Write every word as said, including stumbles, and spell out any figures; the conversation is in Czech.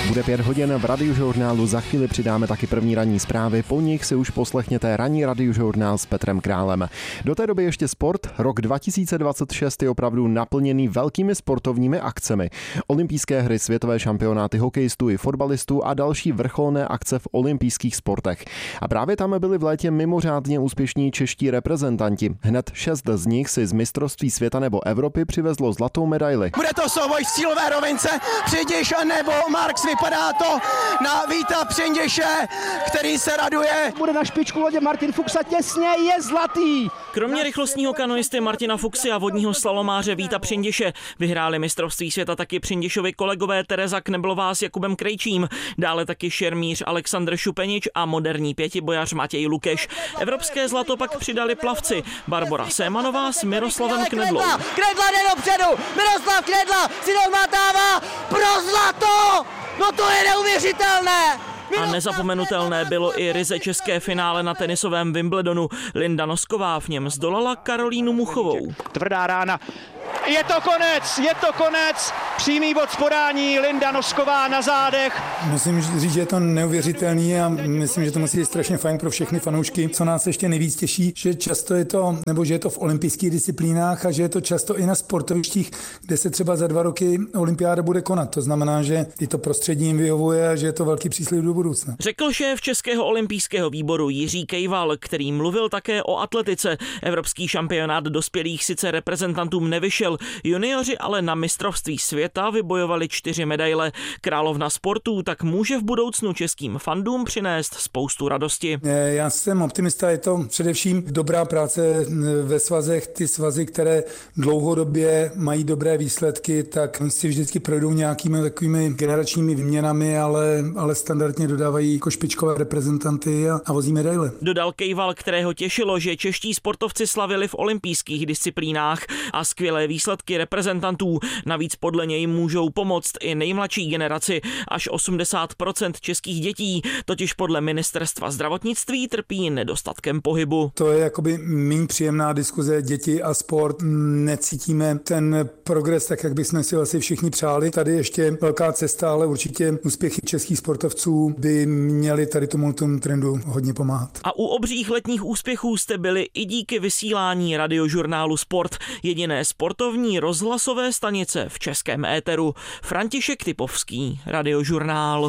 Bude pět hodin v Radiožurnálu, za chvíli přidáme taky první ranní zprávy, po nich si už poslechněte ranní Radiožurnál s Petrem Králem. Do té doby ještě sport. Rok dva tisíce dvacet šest je opravdu naplněný velkými sportovními akcemi. Olympijské hry, světové šampionáty hokejistů i fotbalistů a další vrcholné akce v olympijských sportech. A právě tam byli v létě mimořádně úspěšní čeští reprezentanti. Hned šest z nich si z mistrovství světa nebo Evropy přivezlo zlatou medaili. Bude to souboj v cílové rovince, Přindiš nebo Marks, vypadá to na Víta Přindiše, který se raduje. Bude na špičku lodě Martin Fuchs a těsně je zlatý. Kromě rychlostního kanoisty Martina Fuchsy a vodního slalomáře Víta Přindiše vyhráli mistrovství světa taky Přindišovi kolegové Tereza Kneblová s Jakubem Krejčím, dále taky šermíř Alexandr Šupenič a moderní pětibojař Matěj Lukeš. Evropské zlato pak přidali plavci Barbora Sémanová s Miroslavem Knedlou. Knedla jde dopředu, Miroslav Knedla si odmátává pro zlato, no to je neuvěřitelné. A nezapomenutelné bylo i ryze české finále na tenisovém Wimbledonu. Linda Nosková v něm zdolala Karolínu Muchovou. Tvrdá rána. Je to konec, je to konec. Přímý bod z podání, Linda Nosková na zádech. Musím říct, že je to neuvěřitelný a myslím, že to musí být strašně fajn pro všechny fanoušky. Co nás ještě nejvíc těší, že často je to, nebo že je to v olympijských disciplínách a že je to často i na sportovištích, kde se třeba za dva roky olympiáda bude konat. To znamená, že i to prostředí jim vyhovuje a že je to velký příslib do budoucna. Řekl šéf Českého olympijského výboru Jiří Kejval, který mluvil také o atletice. Evropský šampionát dospělých sice reprezentantům nevyšel, junioři ale na mistrovství světa vybojovali čtyři medaile. Královna sportů tak může v budoucnu českým fandům přinést spoustu radosti. Já jsem optimista, je to především dobrá práce ve svazech. Ty svazy, které dlouhodobě mají dobré výsledky, tak si vždycky projdou nějakými takovými generačními výměnami, ale, ale standardně dodávají jako špičkové reprezentanty a, a vozí medaile. Dodal Kejval, kterého těšilo, že čeští sportovci slavili v olympijských disciplínách a skvělé výsledky reprezentantů. Navíc podle něj můžou pomoct i nejmladší generaci. Až osmdesát procent českých dětí totiž podle ministerstva zdravotnictví trpí nedostatkem pohybu. To je jakoby méně příjemná diskuze, děti a sport. Necítíme ten progres tak, jak bychom si asi všichni přáli. Tady ještě velká cesta, ale určitě úspěchy českých sportovců by měly tady tomu, tomu trendu hodně pomáhat. A u obřích letních úspěchů jste byli i díky vysílání Radiožurnálu Sport, jediné sportovní rozhlasové stanice v českém éteru. František Typovský, Radiožurnál.